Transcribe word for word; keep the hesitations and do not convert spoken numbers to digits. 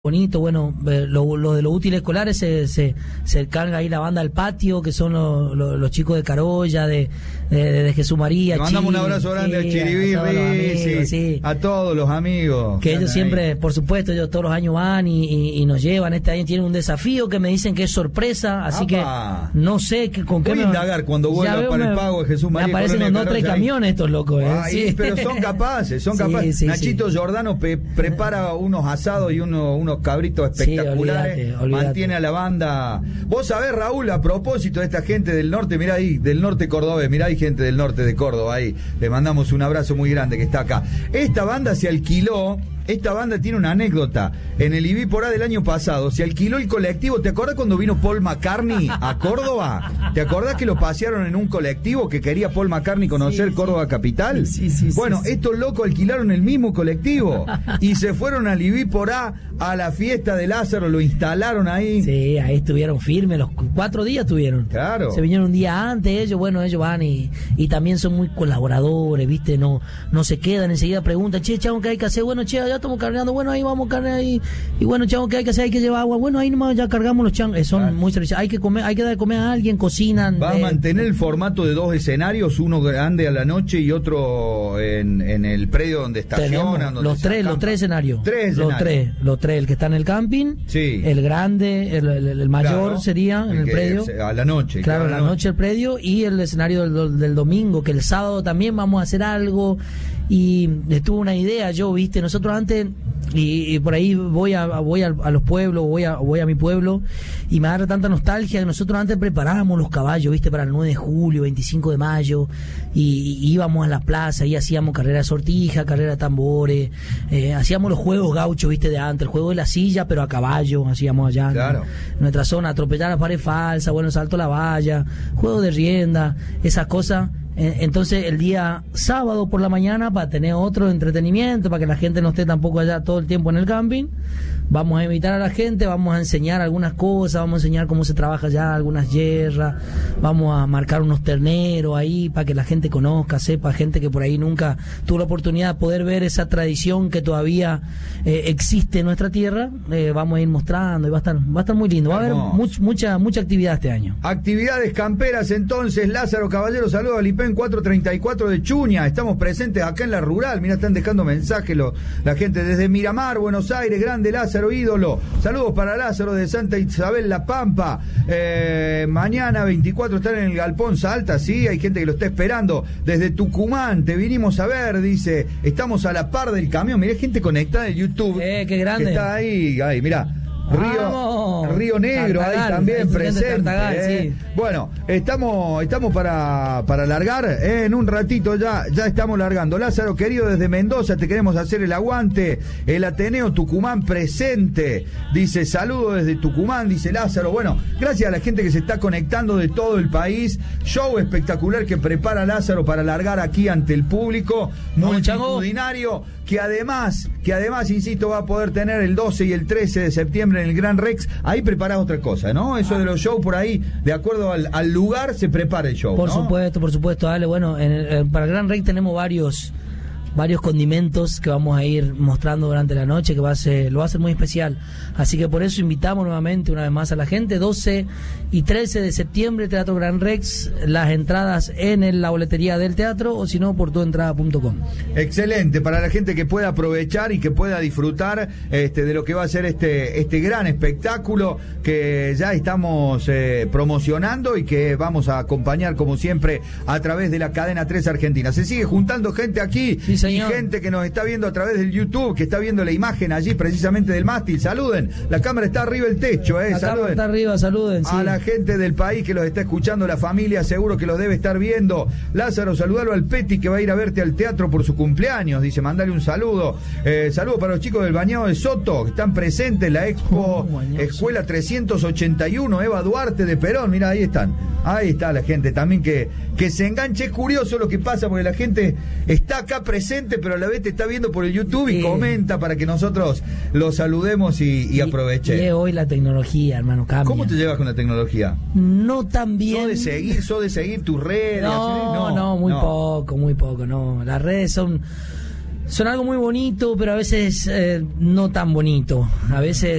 bonito, bueno, lo, lo de los útiles escolares se, se, se carga ahí la banda al patio, que son los, los, los chicos de Carolla, de, de, de Jesús María. Le mandamos Chile, un abrazo grande sí, al Chiribirri, a todos los amigos, sí, sí. a todos los amigos. Que ellos siempre, ahí. Por supuesto, ellos todos los años van y, y, y nos llevan. Este año tienen un desafío que me dicen que es sorpresa, así ¡Apa! Que no sé que, con qué Voy me... a indagar cuando vuelva para me, el pago de Jesús María. Me aparecen unos dos tres camiones estos locos. ¿eh? Ay, sí. Pero son capaces, son sí, capaces. Sí, Nachito sí. Giordano pe prepara unos asados y uno, unos cabritos espectaculares. Sí, olvídate, olvídate. Mantiene a la banda. Vos sabés, Raúl, a propósito de esta gente del norte, mirá ahí, del norte cordobés, mirá hay gente del norte de Córdoba ahí. Le mandamos un abrazo muy grande que está acá. Esta banda se alquiló. Esta banda tiene una anécdota. En el Ibiporá del año pasado se alquiló el colectivo. ¿Te acordás cuando vino Paul McCartney a Córdoba? ¿Te acordás que lo pasearon en un colectivo que quería Paul McCartney conocer sí, Córdoba capital? Sí, sí, bueno, sí, sí. estos locos alquilaron el mismo colectivo y se fueron al Ibiporá a la fiesta de Lázaro, lo instalaron ahí. Sí, ahí estuvieron firmes, los cuatro días estuvieron. Claro. Se vinieron un día antes ellos, bueno, ellos van y, y también son muy colaboradores, ¿viste? No, no se quedan, enseguida preguntan, che, chavo, ¿qué hay que hacer? Bueno, che, ya estamos cargando, bueno, ahí vamos a cargar ahí, y bueno, chavo, ¿qué hay que hacer? Hay que llevar agua, bueno, ahí nomás ya cargamos los changos, son claro. Muy servicios, hay que comer, hay que dar de comer a alguien, cocinan. Va eh, a mantener el formato de dos escenarios, uno grande a la noche y otro en, en el predio donde estacionan. Donde los tres, los tres escenarios. Tres los escenarios. tres, los tres, el que está en el camping, sí. El grande, el, el, el mayor claro. sería en el, el predio. A la noche. Claro, a la noche. noche el predio y el escenario del, del domingo, que el sábado también vamos a hacer algo. Y estuvo una idea yo, viste, nosotros antes, y, y por ahí voy a voy a, a los pueblos, voy a voy a mi pueblo, y me da tanta nostalgia que nosotros antes preparábamos los caballos, viste, para el nueve de julio, veinticinco de mayo, y, y íbamos a la plaza, y hacíamos carrera de sortija, carrera de tambores, eh, hacíamos los juegos gauchos, viste, de antes, el juego de la silla, pero a caballo, hacíamos allá, claro. ¿no? En nuestra zona, atropellar la pared falsa, bueno, salto a la valla, juego de rienda, esas cosas. Entonces el día sábado por la mañana, para tener otro entretenimiento, para que la gente no esté tampoco allá todo el tiempo en el camping, vamos a invitar a la gente, vamos a enseñar algunas cosas, vamos a enseñar cómo se trabaja allá, algunas yerras, vamos a marcar unos terneros ahí para que la gente conozca, sepa, gente que por ahí nunca tuvo la oportunidad de poder ver esa tradición que todavía eh, existe en nuestra tierra, eh, vamos a ir mostrando y va a estar, va a estar muy lindo, va a haber much, mucha, mucha actividad este año. Actividades camperas entonces, Lázaro Caballero, saludos a Lipen cuatrocientos treinta y cuatro de Chuña, estamos presentes acá en la rural, mira, están dejando mensajes lo, la gente desde Miramar, Buenos Aires, grande Lázaro, ídolo, saludos para Lázaro de Santa Isabel La Pampa, eh, mañana veinticuatro están en el Galpón Salta, sí, hay gente que lo está esperando, desde Tucumán, te vinimos a ver, dice, estamos a la par del camión, mirá, gente conectada en YouTube, eh, qué grande, que está ahí, ahí, mirá. Río, Río Negro Tartagal, ahí también presente. Tartagal, eh. sí. Bueno, estamos estamos para, para largar, eh, en un ratito ya ya estamos largando. Lázaro, querido, desde Mendoza te queremos hacer el aguante. El Ateneo Tucumán presente. Dice, saludo desde Tucumán, dice Lázaro. Bueno, gracias a la gente que se está conectando de todo el país. Show espectacular que prepara Lázaro para largar aquí ante el público. Multitudinario. Que además, que además, insisto, va a poder tener el doce y el trece de septiembre en el Gran Rex. Ahí preparás otra cosa, ¿no? Eso de los shows por ahí, de acuerdo al, al lugar, se prepara el show, Por ¿no? supuesto, por supuesto, Ale. Bueno, en el, para el Gran Rex tenemos varios varios condimentos que vamos a ir mostrando durante la noche, que va a ser, lo va a ser muy especial. Así que por eso invitamos nuevamente una vez más a la gente, doce y trece de septiembre, Teatro Gran Rex, las entradas en el, la boletería del teatro, o si no, por tu entrada punto com. Excelente, para la gente que pueda aprovechar y que pueda disfrutar este, de lo que va a ser este, este gran espectáculo que ya estamos eh, promocionando y que vamos a acompañar como siempre a través de la cadena tres Argentina. Se sigue juntando gente aquí. Sí, señor. Y gente que nos está viendo a través del YouTube, que está viendo la imagen allí precisamente del mástil. Saluden, la cámara está arriba del techo, eh. La saluden. cámara está arriba, saluden. A sí. la gente del país que los está escuchando, la familia seguro que los debe estar viendo. Lázaro, saludalo al Peti que va a ir a verte al teatro por su cumpleaños, dice, mandale un saludo. Eh, saludo para los chicos del Bañado de Soto, que están presentes en la Expo oh, Escuela trescientos ochenta y uno, Eva Duarte de Perón, mira, ahí están. Ahí está la gente también que, que se enganche. Es curioso lo que pasa porque la gente está acá presente, pero a la vez te está viendo por el YouTube y sí. comenta para que nosotros lo saludemos y, y, y aproveche. Y hoy la tecnología, hermano, cambia. ¿Cómo te llevas con la tecnología? No tan bien. ¿No de seguir, so de seguir tus redes? No, no, no, muy no. poco, muy poco, no. Las redes son... son algo muy bonito, pero a veces eh, no tan bonito. A veces